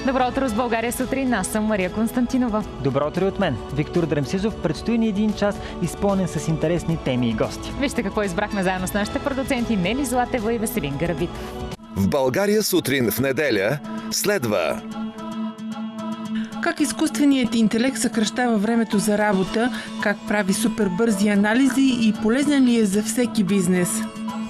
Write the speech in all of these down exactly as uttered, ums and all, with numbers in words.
Добро утро с България сутрин. Аз съм Мария Константинова. Добро утро от мен. Виктор Дремсизов. Предстои ни един час, изпълнен с интересни теми и гости. Вижте какво избрахме заедно с нашите продуценти Нели Златева и Веселин Гарабитов. В България сутрин в неделя следва... Как изкуственият интелект съкращава времето за работа, как прави супербързи анализи и полезен ли е за всеки бизнес.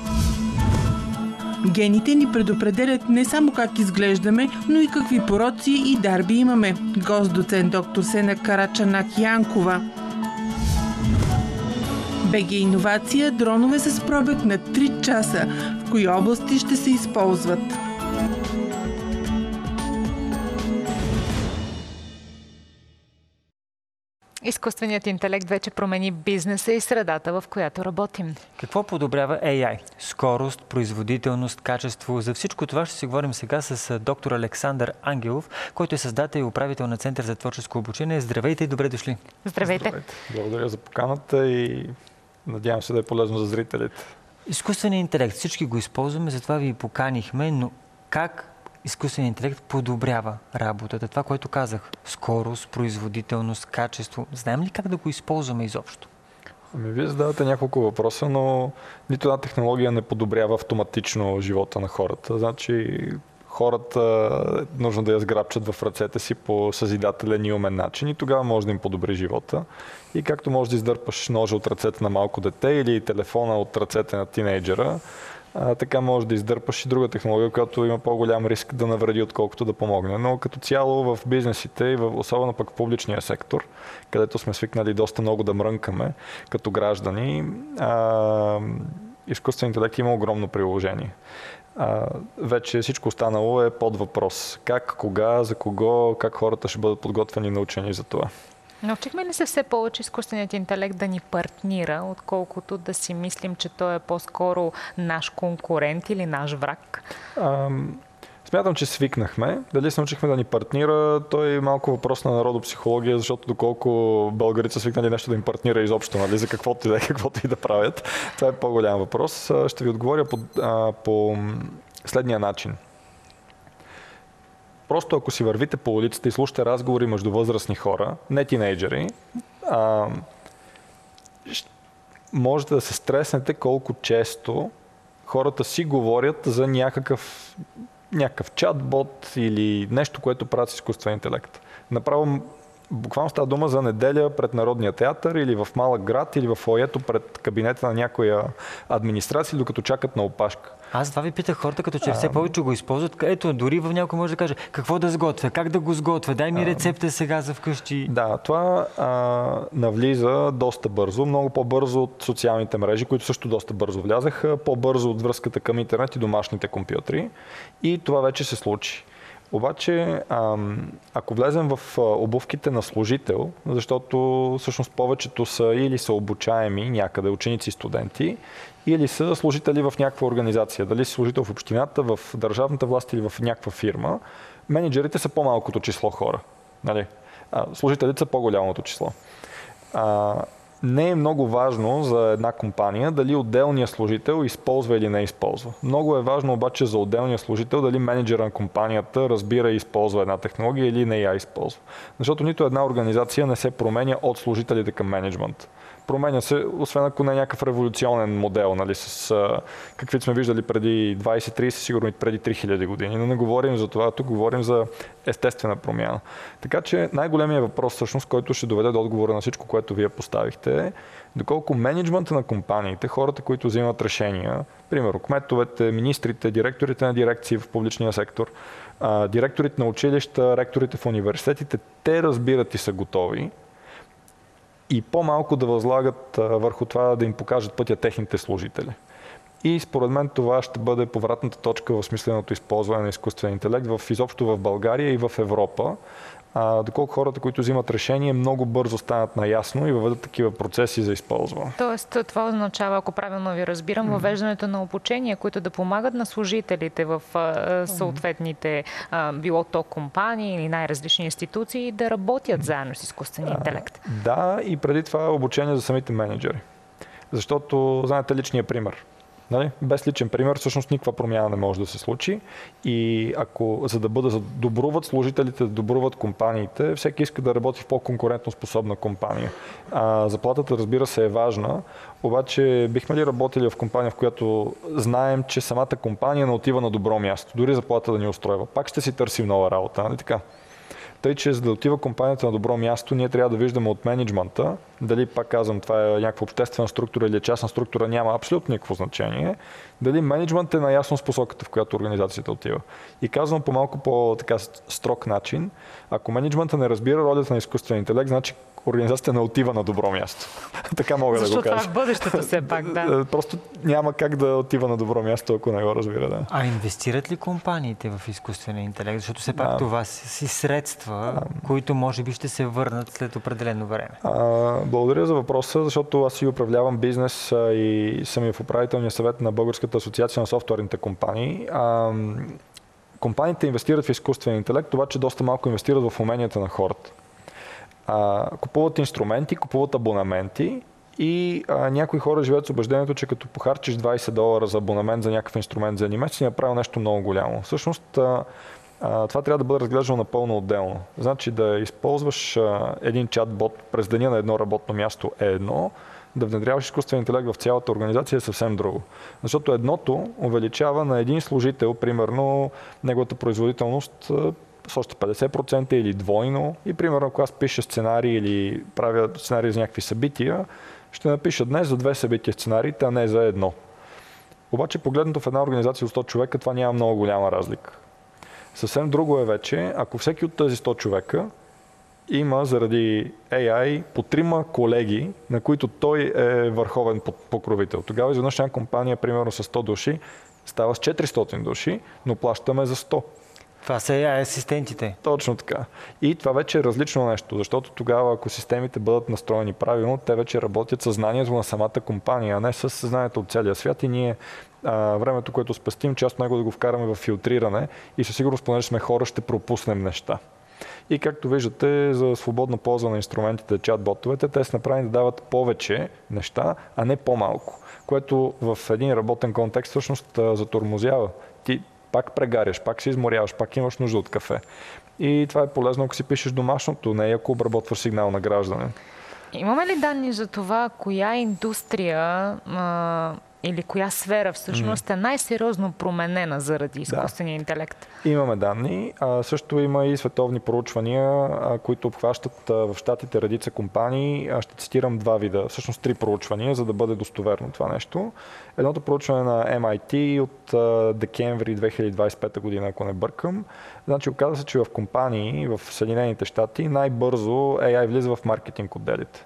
Гените ни предопределят не само как изглеждаме, но и какви пороци и дарби имаме. Гост доцент доктор Сена Карачанак-Янкова. БГ Иновация, дронове с пробег на три часа. В кои области ще се използват? Изкуственият интелект вече промени бизнеса и средата, в която работим. Какво подобрява Ей Ай? Скорост, производителност, качество. За всичко това ще си говорим сега с доктор Александър Ангелов, който е създател и управител на Център за творческо обучение. Здравейте и добре дошли! Здравейте! Здравейте. Благодаря за поканата и надявам се да е полезно за зрителите. Изкуственият интелект, всички го използваме, затова ви поканихме, но как изкуственият интелект подобрява работата? Това, което казах. Скорост, производителност, качество. Знаем ли как да го използваме изобщо? Ами, вие задавате няколко въпроса, но нито една технология не подобрява автоматично живота на хората. Значи хората нужно да я сграбчат в ръцете си по съзидателен и умен начин и тогава може да им подобри живота. И както можеш да издърпаш ножа от ръцете на малко дете или телефона от ръцете на тинейджера, А, така може да издърпаш и друга технология, която има по-голям риск да навреди, отколкото да помогне. Но като цяло в бизнесите и в, особено пък в публичния сектор, където сме свикнали доста много да мрънкаме като граждани, а, изкуствен интелект има огромно приложение. А, вече всичко останало е под въпрос. Как, кога, за кого, как хората ще бъдат подготвени и научени за това. Научихме ли се все повече изкуственият интелект да ни партнира, отколкото да си мислим, че той е по-скоро наш конкурент или наш враг? Ам, смятам, че свикнахме. Дали се научихме да ни партнира, той е малко въпрос на народопсихология, защото доколко българите са свикнали нещо да им партнира изобщо, нали, за каквото и да е, каквото и да правят. Това е по-голям въпрос. Ще ви отговоря по, а, по следния начин. Просто ако си вървите по улицата и слушате разговори между възрастни хора, не тинейджери, а, можете да се стреснете колко често хората си говорят за някакъв, някакъв чат-бот или нещо, което правят с изкуствен интелект. Направо буквално става дума за неделя пред Народния театър или в малък град или в фоайето пред кабинета на някоя администрация, докато чакат на опашка. Аз това ви питах хората, като че все повече го използват. Ето, дори в някой може да каже какво да сготвя, как да го сготвя, дай ми рецепта сега за вкъщи. Да, това а, навлиза доста бързо, много по-бързо от социалните мрежи, които също доста бързо влязаха, по-бързо от връзката към интернет и домашните компютри. И това вече се случи. Обаче, ако влезем в обувките на служител, защото всъщност повечето са или са обучаеми някъде, ученици и студенти, или са служители в някаква организация, дали си служител в общината, в държавната власт или в някаква фирма, менеджерите са по-малкото число хора. Нали? Служителите са по-голямото число. Не е много важно за една компания дали отделният служител използва или не използва. Много е важно обаче за отделния служител дали менеджера на компанията разбира и използва една технология или не я използва. Защото нито една организация не се променя от служителите към мениджмънт. Променя се, освен ако не е някакъв революционен модел, нали, с а, каквито сме виждали преди двайсет трийсет, сигурно и преди три хиляди години. Но не говорим за това, тук говорим за естествена промяна. Така че най-големият въпрос, всъщност, който ще доведе до отговора на всичко, което вие поставихте, е доколко мениджмънта на компаниите, хората, които взимат решения, примерно кметовете, министрите, директорите на дирекции в публичния сектор, а, директорите на училища, ректорите в университетите, те разбират и са готови и по-малко да възлагат а, върху това да им покажат пътя техните служители. И според мен това ще бъде повратната точка в смисленото използване на изкуствен интелект в, изобщо в България и в Европа. А, доколко хората, които взимат решение, много бързо станат наясно и въведат такива процеси за използване. Тоест, това означава, ако правилно ви разбирам, въвеждането на обучения, които да помагат на служителите в а, съответните а, било то компании или най-различни институции да работят заедно с изкуствения интелект. А, да, и преди това обучение за самите менеджери. Защото, знаете, личния пример. Нали? Без личен пример всъщност никаква промяна не може да се случи и ако за да бъде, за да добруват служителите, да добруват компаниите, всеки иска да работи в по-конкурентно способна компания. А, заплатата, разбира се, е важна, обаче бихме ли работили в компания, в която знаем, че самата компания не отива на добро място, дори заплата да ни устройва. Пак ще си търсим нова работа, нали така? Тъй, че за да отива компанията на добро място, ние трябва да виждаме от мениджмънта, дали, пак казвам, това е някаква обществена структура или частна структура, няма абсолютно никакво значение, дали мениджмънт е наясно с посоката, в която организацията отива. И казвам по малко по-така строг начин, ако мениджмънта не разбира ролята на изкуствен интелект, значи организацията не отива на добро място. Така мога Защо да го кажа. Защото това е бъдещето все пак, да. Просто няма как да отива на добро място, ако не го разбира. Да. А инвестират ли компаниите в изкуствения интелект? Защото все пак да. това си средства, да. които може би ще се върнат след определено време. А, благодаря за въпроса, защото аз си управлявам бизнес а, и съм и в управителния съвет на Българската асоциация на софтуерните компании. А, компаниите инвестират в изкуствен интелект, обаче доста малко инвестират в уменията на хората. А, купуват инструменти, купуват абонаменти и а, някои хора живеят с убеждението, че като похарчиш двайсет долара за абонамент за някакъв инструмент за един месец, си направил нещо много голямо. Всъщност а, а, това трябва да бъде разглеждано напълно отделно. Значи да използваш а, един чат-бот през деня на едно работно място е едно, да внедряваш изкуствен интелект в цялата организация е съвсем друго. Защото едното увеличава на един служител, примерно, неговата производителност с още петдесет процента или двойно. И примерно, ако аз пиша сценарий или правя сценарий за някакви събития, ще напиша днес за две събития сценариите, а не за едно. Обаче, погледнато в една организация от сто човека, това няма много голяма разлика. Съвсем друго е вече, ако всеки от тези сто човека има заради Ей Ай по трима колеги, на които той е върховен покровител. Тогава изведнъж една компания, примерно с сто души, става с четиристотин души, но плащаме за сто. Това са Ей Ай асистентите. Точно така. И това вече е различно нещо, защото тогава, ако системите бъдат настроени правилно, те вече работят със знанието на самата компания, а не с съзнанието от целия свят и ние а, времето, което спестим, част от него да го вкараме в филтриране и със сигурност, понеже сме хора, ще пропуснем неща. И както виждате, за свободно ползване на инструментите, чат-ботовете, те са направени да дават повече неща, а не по-малко, което в един работен контекст всъщност затормозява. Ти пак прегаряш, пак се изморяваш, пак имаш нужда от кафе. И това е полезно, ако си пишеш домашното, не ако обработваш сигнал на гражданин. Имаме ли данни за това, коя индустрия а, или коя сфера всъщност е най-сериозно променена заради изкуствения да. интелект? Имаме данни. А, също има и световни проучвания, а, които обхващат а, в щатите редица компании. А, ще цитирам два вида, всъщност три проучвания, за да бъде достоверно това нещо. Едното проучване на Ем Ай Ти от а, декември две хиляди двадесет и пета година, ако не бъркам. Значи оказа се, че в компании в Съединените щати най-бързо Ей Ай влиза в маркетинг отделите,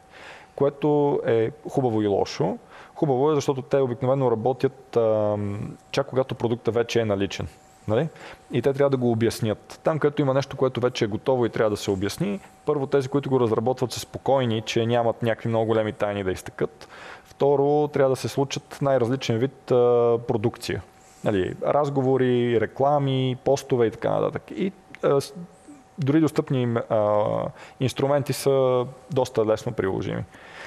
което е хубаво и лошо. Хубаво е, защото те обикновено работят а, чак когато продукта вече е наличен. Нали? И те трябва да го обяснят. Там, където има нещо, което вече е готово и трябва да се обясни, първо тези, които го разработват, са спокойни, че нямат някакви много големи тайни да изтъкат. Второ, трябва да се случат най-различен вид а, продукция. Нали? Разговори, реклами, постове и така нататък. И а, дори достъпни а, инструменти са доста лесно приложими.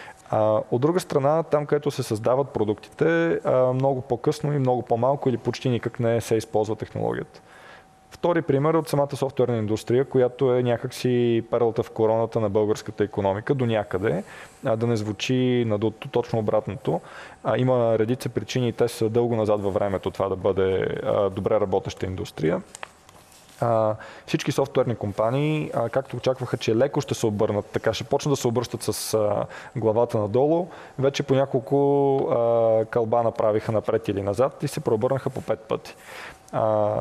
А, от друга страна, там, където се създават продуктите, а, много по-късно и много по-малко или почти никак не се използва технологията. Втори пример от самата софтуерна индустрия, която е някакси перлата в короната на българската икономика до някъде, а, да не звучи надуто, точно обратното. А, има редица причини и те са дълго назад във времето това да бъде а, добре работеща индустрия. А, всички софтуерни компании, а, както очакваха, че леко ще се обърнат, така ще почнат да се обръщат с а, главата надолу, вече по няколко а, кълба направиха напред или назад и се преобърнаха по пет пъти. А,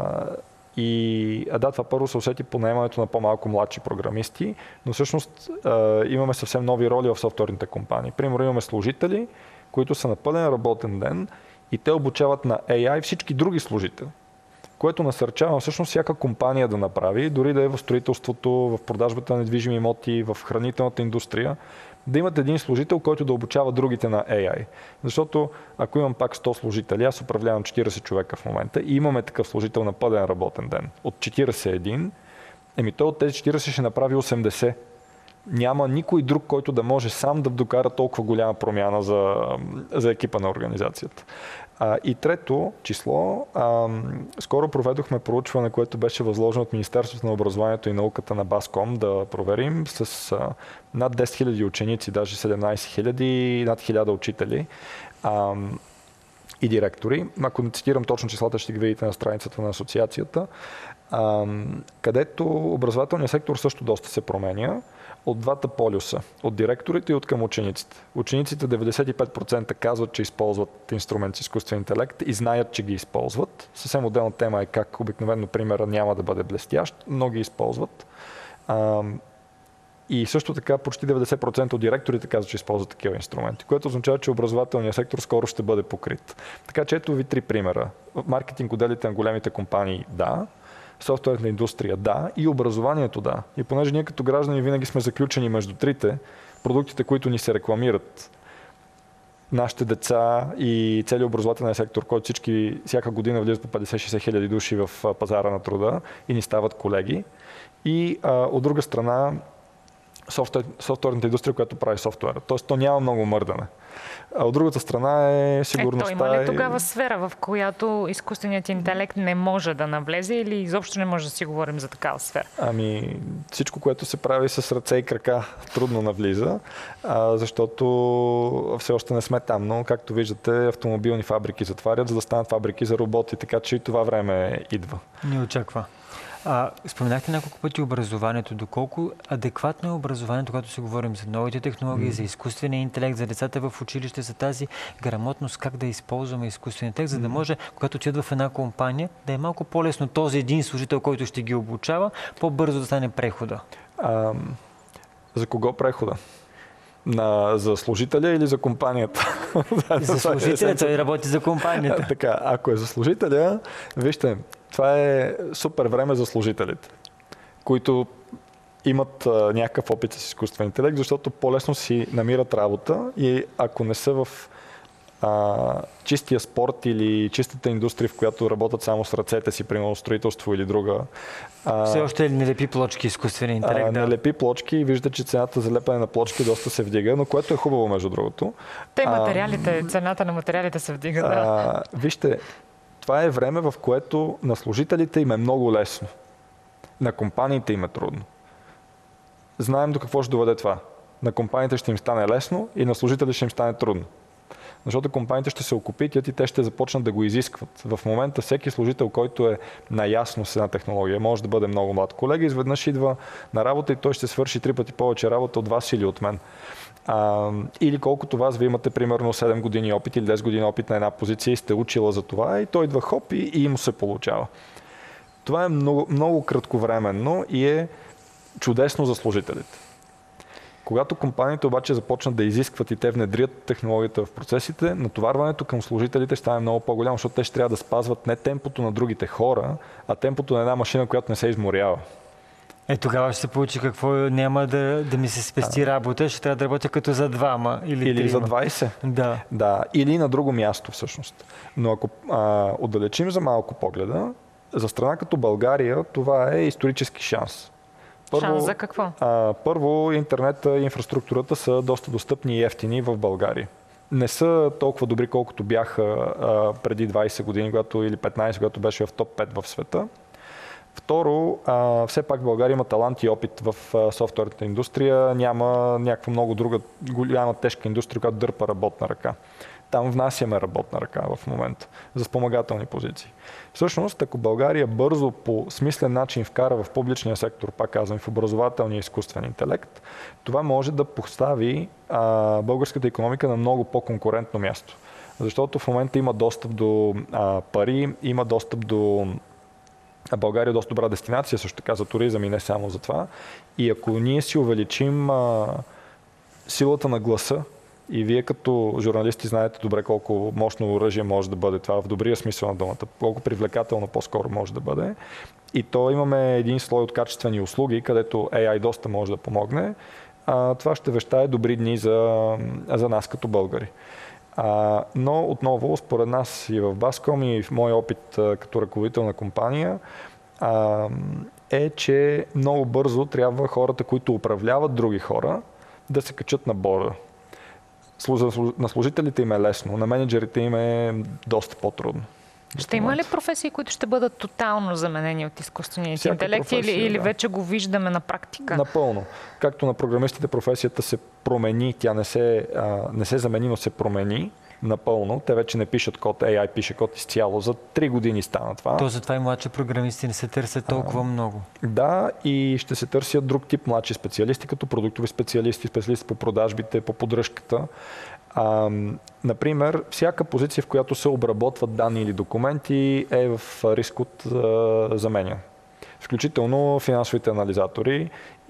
и а да, това първо се усети по наемането на по-малко младши програмисти, но всъщност а, имаме съвсем нови роли в софтуерните компании. Примерно имаме служители, които са на пълен работен ден и те обучават на Ей Ай всички други служители, което насърчава всъщност всяка компания да направи, дори да е в строителството, в продажбата на недвижими имоти, в хранителната индустрия, да имат един служител, който да обучава другите на Ей Ай. Защото ако имам пак сто служители, аз управлявам четирийсет човека в момента и имаме такъв служител на пълен работен ден от четирийсет и един, еми той от тези четирийсет ще направи осемдесет. няма никой друг, който да може сам да докара толкова голяма промяна за, за екипа на организацията. А, и трето число, а, скоро проведохме проучване, което беше възложено от Министерството на образованието и науката на Баском да проверим с а, над десет хиляди ученици, даже седемнадесет хиляди, над хиляда учители а, и директори. Ако не цитирам точно числата, ще ги видите на страницата на асоциацията, а, където образователният сектор също доста се променя от двата полюса, от директорите и от към учениците. Учениците деветдесет и пет процента казват, че използват инструмент с изкуствен интелект и знаят, че ги използват. Съвсем отделна тема е как обикновено примера няма да бъде блестящ, но ги използват. А, и също така почти деветдесет процента от директорите казват, че използват такива инструменти, което означава, че образователният сектор скоро ще бъде покрит. Така че ето ви три примера. Маркетинг отделите на големите компании, да. Софтуерна индустрия, да, и образованието, да. И понеже ние като граждани винаги сме заключени между трите, продуктите, които ни се рекламират, нашите деца и целият образователен сектор, който всички всяка година влизат по петдесет-шейсет хиляди души в пазара на труда и ни стават колеги. И а, от друга страна, софтуер, софтуерната индустрия, която прави софтуера. Тоест, то няма много мърдане. А от другата страна е сигурността. Ето, има ли тогава сфера, в която изкуственият интелект не може да навлезе или изобщо не може да си говорим за такава сфера? Ами, всичко, което се прави с ръце и крака, трудно навлиза, а, защото все още не сме там. Но, както виждате, автомобилни фабрики затварят, за да станат фабрики за роботи, така че и това време идва. Не очаква. А, споменахте няколко пъти образованието. Доколко адекватно е образованието, когато си говорим за новите технологии, mm. за изкуствения интелект, за децата в училище, за тази грамотност, как да използваме изкуствения интелект, за да може, когато отидат в една компания, да е малко по-лесно този един служител, който ще ги обучава, по-бързо да стане прехода? А, за кого прехода? На, за служителя или за компанията? За служителя, той работи за компанията. Така, ако е за служителя, вижте, това е супер време за служителите, които имат а, някакъв опит с изкуствен интелект, защото по-лесно си намират работа и ако не са в а, чистия спорт или чистата индустрия, в която работят само с ръцете си, примерно строителство или друга. А, Все още не лепи плочки изкуствен интелект. А, да. Не лепи плочки и виждате, че цената за лепене на плочки доста се вдига, но което е хубаво между другото. Те материалите, а, цената на материалите се вдига. Да. А, вижте, това е време, в което на служителите им е много лесно. На компаниите им е трудно. Знаем до какво ще доведе това. На компаниите ще им стане лесно и на служителите ще им стане трудно. Защото компаниите ще се окупитят и те ще започнат да го изискват. В момента всеки служител, който е наясно с една технология, може да бъде много млад колега, изведнъж идва на работа и той ще свърши три пъти повече работа от вас или от мен. А, или колкото вас, вие имате примерно седем години опит или десет години опит на една позиция и сте учила за това и той идва хоп и, и му се получава. Това е много, много кратковременно и е чудесно за служителите. Когато компаниите обаче започнат да изискват и те внедрят технологията в процесите, натоварването към служителите ще стане много по-голямо, защото те ще трябва да спазват не темпото на другите хора, а темпото на една машина, която не се изморява. Е, тогава ще се получи какво няма да, да ми се спести работа, ще трябва да работя като за двама или, или за двайсет. Да. Да. Или на друго място всъщност. Но ако а, отдалечим за малко погледа, за страна като България това е исторически шанс. Първо, шанс за какво? А, първо, интернета и инфраструктурата са доста достъпни и ефтини в България. Не са толкова добри, колкото бяха а, преди двайсет години, когато, или петнайсет, когато беше в топ пет в света. Второ, а, все пак България има талант и опит в а, софтуерната индустрия. Няма някаква много друга голяма тежка индустрия, която дърпа работна ръка. Там внасяме работна ръка в момента за спомагателни позиции. Всъщност, ако България бързо по смислен начин вкара в публичния сектор, пак казвам, в образователния изкуствен интелект, това може да постави а, българската икономика на много по-конкурентно място. Защото в момента има достъп до а, пари, има достъп до... А България е доста добра дестинация, също така за туризъм и не само за това. И ако ние си увеличим а, силата на гласа, и вие като журналисти знаете добре колко мощно оръжие може да бъде това в добрия смисъл на думата, колко привлекателно по-скоро може да бъде. И то имаме един слой от качествени услуги, където Ей Ай доста може да помогне. А, това ще вещае добри дни за, за нас като българи. А, но отново, според нас и в Баском, и в мой опит а, като ръководител на компания, а, е, че много бързо трябва хората, които управляват други хора, да се качат на борда. На служителите им е лесно, на менеджерите им е доста по-трудно. Ще има ли професии, които ще бъдат тотално заменени от изкуствения интелект или, или да. вече го виждаме на практика? Напълно. Както на програмистите професията се промени, тя не се, а, не се замени, но се промени напълно. Те вече не пишат код, Ей Ай пише код изцяло. За три години стана това. То затова и младши програмисти не се търсят толкова а, много. Да, и ще се търсят друг тип младши специалисти, като продуктови специалисти, специалисти по продажбите, по поддръжката. А, например, всяка позиция, в която се обработват данни или документи, е в риск от а, заменя. Включително финансовите анализатори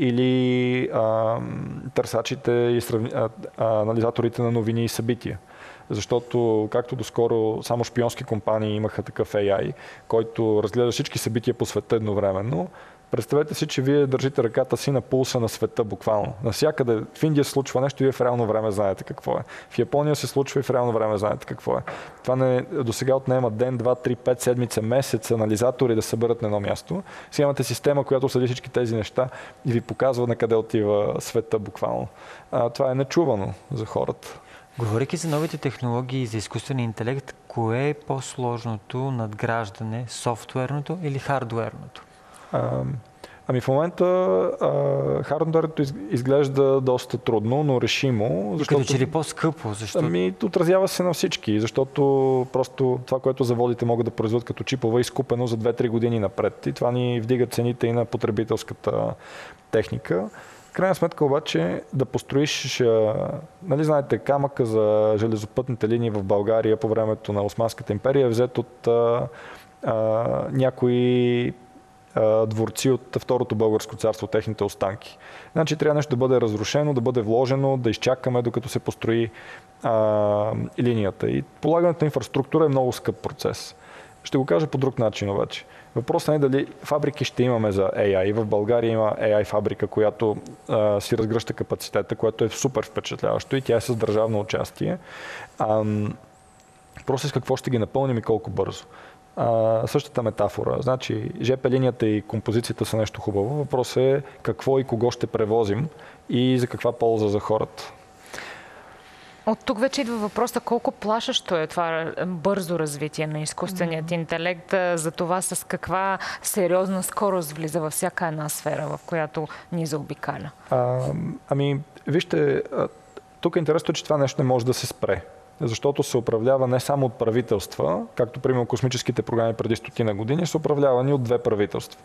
или а, търсачите и сравни, а, а, анализаторите на новини и събития. Защото, както доскоро, само шпионски компании имаха такъв Ей Ай, който разгледа всички събития по света едновременно. Представете си, че вие държите ръката си на пулса на света буквално. Навсякъде в Индия се случва нещо и вие в реално време знаете какво е. В Япония се случва и в реално време знаете какво е. Това не, до сега отнема ден, два, три, пет седмица, месец анализатори да съберат на едно място. Сега имате система, която следи всички тези неща и ви показва на къде отива света буквално. А, това е нечувано за хората. Говорейки за новите технологии и за изкуствения интелект, кое е по-сложното надграждане, софтуерното или хардуерното? А, ами в момента а, хардуерното из, изглежда доста трудно, но решимо. Защото... Като че ли по-скъпо? Защото... Ами отразява се на всички, защото просто това, което заводите могат да произведат като чипове, е изкупено за две-три години напред. И това ни вдига цените и на потребителската техника. В крайна сметка обаче да построиш, нали знаете, камъка за железопътните линии в България по времето на Османската империя е взет от а, а, някои а, дворци от Второто българско царство, техните останки. Значи трябва нещо да бъде разрушено, да бъде вложено, да изчакаме докато се построи а, линията. И полагането на инфраструктура е много скъп процес. Ще го кажа по друг начин обаче. Въпросът не е дали фабрики ще имаме за Ей Ай. В България има Ей Ай фабрика, която а, си разгръща капацитета, което е супер впечатляващо и тя е с държавно участие. А, въпросът е с какво ще ги напълним и колко бързо. А, същата метафора. Значи, жп линията и композицията са нещо хубаво. Въпросът е какво и кого ще превозим и за каква полза за хората. От тук вече идва въпроса колко плашещо е това бързо развитие на изкуственият mm-hmm. интелект, за това с каква сериозна скорост влиза във всяка една сфера, в която ни заобикаля. А, ами, вижте, тук е интересно, че това нещо не може да се спре, защото се управлява не само от правителства, както примерно космическите програми преди стотина години, са управлявани от две правителства.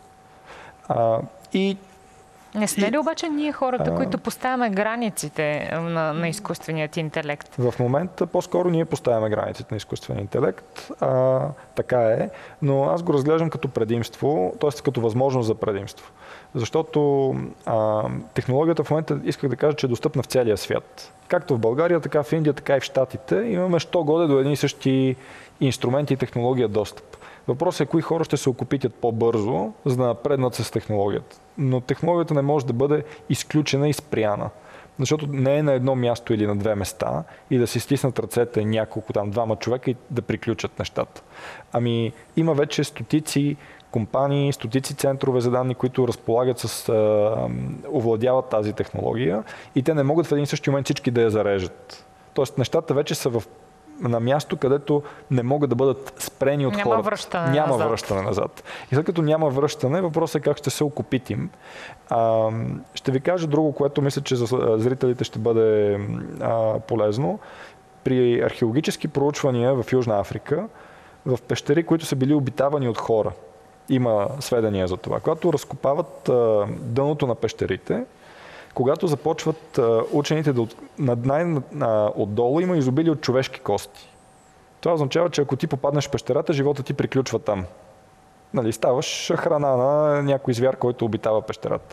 А, и Не сме ли обаче ние хората, а... които поставяме границите на, на изкуственият интелект? В момента по-скоро ние поставяме границите на изкуствения интелект. А, така е, но аз го разглеждам като предимство, т.е. като възможност за предимство. Защото а, технологията в момента, исках да кажа, че е достъпна в целия свят. Както в България, така в Индия, така и в Щатите. Имаме що годе до едни и същи инструменти и технология достъп. Въпросът е кои хора ще се окупитят по-бързо, за да напреднат с технологията. Но технологията не може да бъде изключена и спряна. Защото не е на едно място или на две места и да си стиснат ръцете няколко там, двама човека и да приключат нещата. Ами има вече стотици компании, стотици центрове за данни, които разполагат с, а, овладяват тази технология и те не могат в един същи момент всички да я зарежат. Тоест нещата вече са в на място, където не могат да бъдат спрени от няма хората. Връщане няма назад. връщане назад. И след като няма връщане, въпросът е как ще се окупитим. А, ще ви кажа друго, което мисля, че за зрителите ще бъде а, полезно. При археологически проучвания в Южна Африка, в пещери, които са били обитавани от хора, има сведения за това. Когато разкопават а, дъното на пещерите, когато започват а, учените да от, над, най- а, отдолу, има изобилие от човешки кости. Това означава, че ако ти попаднеш в пещерата, живота ти приключва там. Нали, ставаш храна на някой звяр, който обитава пещерата.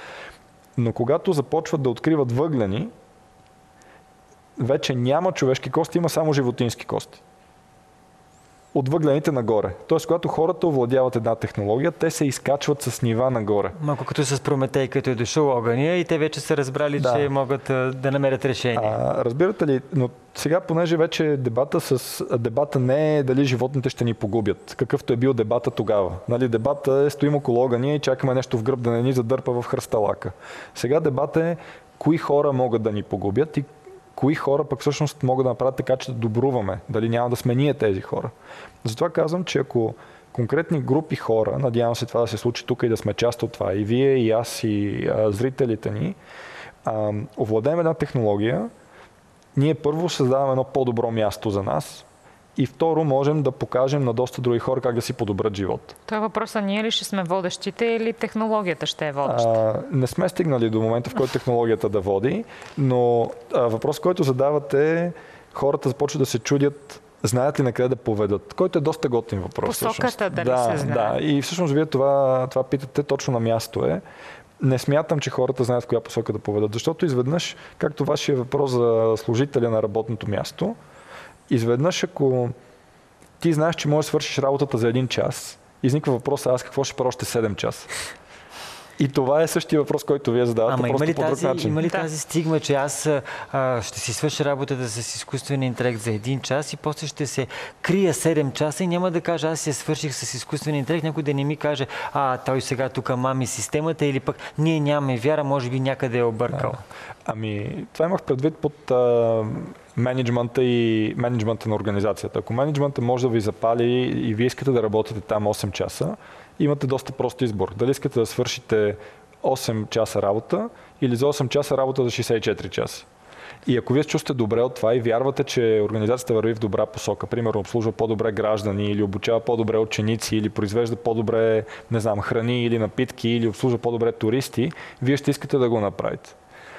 Но когато започват да откриват въглени, вече няма човешки кости, има само животински кости. от въглените нагоре. Тоест, когато хората овладяват една технология, те се изкачват с нива нагоре. Малко като с Прометей, като е дошъл огъня и те вече са разбрали, да. че могат а, да намерят решение. А, разбирате ли, но сега, понеже вече дебата, с, дебата не е дали животните ще ни погубят, какъвто е бил дебата тогава. Нали, дебата е стоим около огъня и чакаме нещо в гръб да не ни задърпа в хръсталака. Сега дебата е кои хора могат да ни погубят и кои хора пък всъщност могат да направят така, че да добруваме. Дали няма да сме ние тези хора. Затова казвам, че ако конкретни групи хора, надявам се това да се случи тук и да сме част от това, и вие, и аз, и а, зрителите ни, а, овладеем една технология, ние първо създаваме едно по-добро място за нас и второ можем да покажем на доста други хора как да си подобрят живот. Това е въпросът, ние ли ще сме водещите или технологията ще е водеща? А, не сме стигнали до момента, в който технологията да води, но а, въпрос, който задавате, хората започват да се чудят знаят ли на къде да поведат, който е доста готин въпрос. Посоката дали да, се знае. Да, и всъщност вие това, това питате точно на място е. Не смятам, че хората знаят в коя посока да поведат, защото изведнъж, както вашия въпрос за служителя на работното място, изведнъж ако ти знаеш, че можеш да свършиш работата за един час, изниква въпроса аз какво ще правя още седем часа. И това е същия въпрос, който вие задавате, Ама просто има ли по друг тази, начин. Има ли Да. тази стигма, че аз а, ще си свърша работата с изкуствен интелект за един час и после ще се крия седем часа и няма да кажа аз я свърших с изкуствен интелект, някой да не ми каже а той сега тук мами системата или пък ние нямаме вяра, може би някъде е объркал. Да. Ами, това имах предвид под а, менеджмента и менеджмента на организацията. Ако менеджмента може да ви запали и вие искате да работите там осем часа, имате доста прост избор. Дали искате да свършите осем часа работа или за осем часа работа за шейсет и четири часа. И ако вие се чувствате добре от това и вярвате, че организацията върви в добра посока, примерно обслужва по-добре граждани или обучава по-добре ученици или произвежда по-добре, не знам, храни или напитки или обслужва по-добре туристи, вие ще искате да го направите.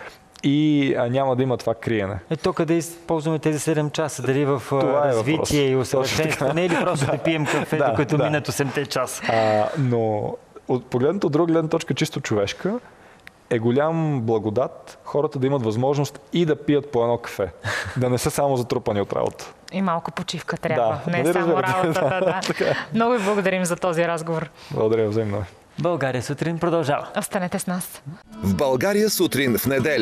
И а, няма да има това криене. Ето къде използваме тези седем часа? Дали в Това е развитие въпрос. и усъвършенстване или просто да пием кафе, Да, докато да. минат осемте часа? А, но от погледнато от друга гледна точка, чисто човешка, е голям благодат хората да имат възможност и да пият по едно кафе. Да не са само затрупани от работа. И малко почивка трябва. Да, Не нали само разбирате? работата. Да, Да. така е. Много ви благодарим за този разговор. Благодаря, взаимно. България сутрин продължава. Останете с нас. В България сутрин в неделя.